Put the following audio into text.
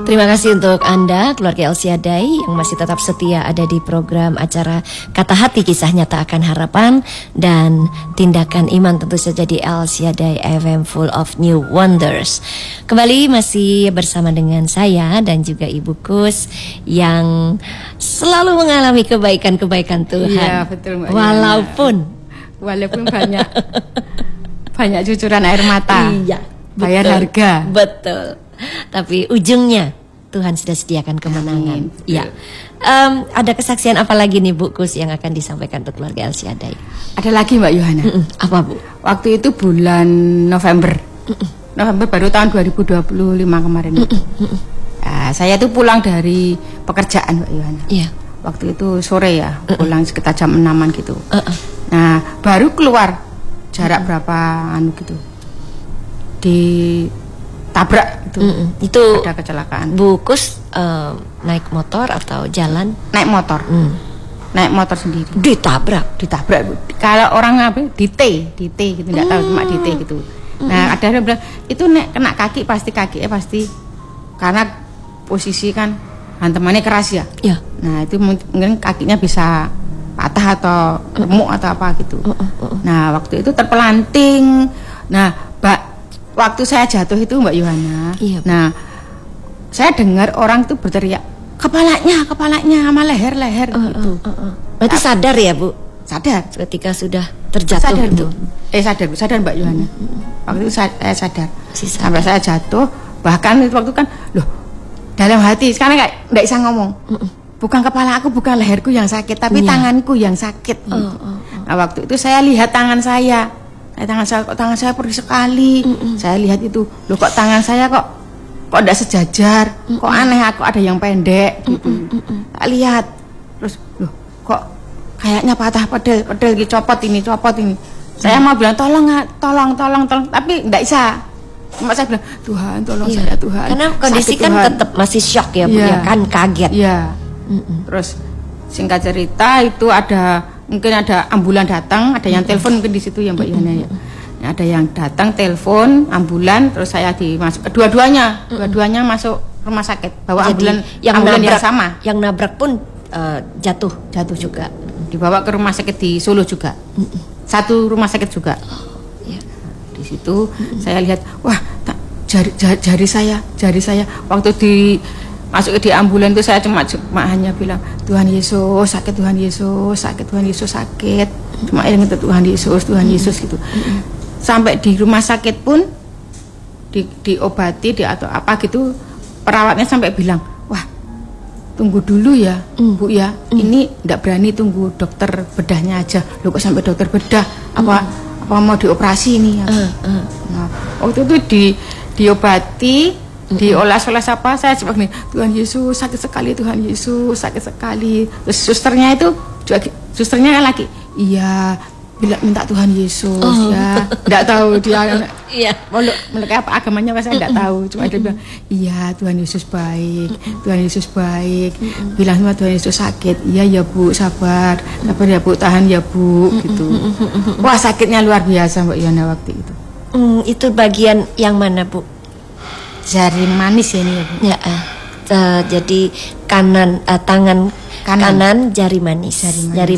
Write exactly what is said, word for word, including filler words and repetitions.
Terima kasih untuk Anda, keluarga El Shaddai yang masih tetap setia ada di program acara Kata Hati, Kisah Nyata Akan Harapan, dan Tindakan Iman tentu saja di El Shaddai F M Full of New Wonders. Kembali masih bersama dengan saya dan juga Ibu Kus yang selalu mengalami kebaikan-kebaikan Tuhan. Iya, betul, Mbak. Walaupun walaupun banyak banyak cucuran air mata. Iya, bayar betul, harga. Betul. Tapi ujungnya Tuhan sudah sediakan kemenangan. Iya. Um, ada kesaksian apa lagi nih Bu Kus yang akan disampaikan untuk keluarga El Shaddai? Ada lagi Mbak Yohana. Mm-mm. Apa Bu? Waktu itu bulan November. Mm-mm. November baru tahun dua ribu dua puluh lima kemarin. Nah, saya tuh pulang dari pekerjaan Mbak Yohana. Iya. Waktu itu sore ya, Mm-mm. pulang sekitar jam enaman gitu. Uh-uh. Nah, baru keluar jarak Mm-mm. berapa anu gitu. Di tabrak itu. Mm-mm. Itu ada kecelakaan. Bu Kus uh, naik motor atau jalan? Naik motor. Mm. Naik motor sendiri. Ditabrak, ditabrak. Kalau orang apa? Di T, di T gitu, enggak mm. tahu cuma di T gitu. Mm. Nah, ada yang bilang itu nek kena kaki pasti kakinya pasti karena posisi kan hantamannya keras ya. Ya. Nah, itu mungkin kakinya bisa patah atau remuk mm. atau apa gitu. Mm. Mm. Nah, waktu itu terpelanting. Nah, Mbak, waktu saya jatuh itu Mbak Yohana, iya, nah saya dengar orang tuh berteriak kepalanya, kepalanya sama leher-leher uh, gitu. Uh, uh, uh. Berarti sadar ya Bu? Sadar. Ketika sudah terjatuh sadar, itu? Bu. Eh sadar, Bu. sadar Mbak Yohana. Uh, uh. Waktu itu saya, saya sadar. sadar. Sampai saya jatuh, bahkan itu waktu kan, loh dalam hati sekarang nggak nggak bisa ngomong. Uh, uh. Bukan kepala aku, bukan leherku yang sakit, tapi yeah. tanganku yang sakit. Gitu. Uh, uh, uh. Nah waktu itu saya lihat tangan saya. Eh, tangan saya kok tangan saya perih sekali. Mm-mm. Saya lihat itu, loh kok tangan saya kok kok tidak sejajar, Mm-mm. kok aneh, aku ada yang pendek gitu. Tak lihat, terus loh kok kayaknya patah pedel, pedel gitu, copot ini, copot ini. Mm. Saya mau bilang tolong, tolong, tolong, tolong, tapi tidak bisa. Cuma saya bilang Tuhan, tolong iya. saya Tuhan. Karena kondisi kan Tuhan. Tetap masih shock ya Bu, yeah. ya kan kaget. Iya. Yeah. Terus singkat cerita itu ada mungkin ada ambulan datang, ada yang mm-hmm. telepon mungkin di situ ya Mbak Yana ya. Ada yang datang telepon ambulan, terus saya dimasuk dua-duanya, mm-hmm. dua-duanya masuk rumah sakit. Bawa Jadi, ambulan yang ambulan nabrak, yang sama. Yang nabrak pun uh, jatuh, jatuh juga. Dibawa ke rumah sakit di Solo juga. Mm-hmm. Satu rumah sakit juga. Oh, yeah. Di situ mm-hmm. saya lihat, wah tak, jari, jari jari saya, jari saya waktu di masuk di ambulan itu saya cuma, cuma hanya bilang Tuhan Yesus sakit, Tuhan Yesus sakit, Tuhan Yesus sakit, cuma yang itu Tuhan Yesus, Tuhan Yesus gitu. Sampai di rumah sakit pun di, diobati di atau apa gitu, perawatnya sampai bilang wah tunggu dulu ya Bu ya, ini enggak berani tunggu dokter bedahnya aja. Loh kok sampai dokter bedah, apa apa mau dioperasi ini ya. Nah, waktu itu di diobati diolas-olas apa, saya coba nih Tuhan Yesus sakit sekali, Tuhan Yesus sakit sekali. Terus susternya itu juga, susternya kan lagi iya bilang minta Tuhan Yesus oh. ya nggak tahu dia iya mereka apa agamanya saya nggak tahu, cuma dia bilang iya Tuhan Yesus baik, Tuhan Yesus baik, bilang sama Tuhan Yesus sakit, iya ya Bu sabar sabar ya Bu, tahan ya Bu gitu. Wah sakitnya luar biasa Mbak Yana waktu itu. Hmm, itu bagian yang mana Bu? Jari manis ya ini ya Bu. Ya, uh, uh, jadi kanan uh, tangan kanan, kanan jari manis. Jari manis. Jari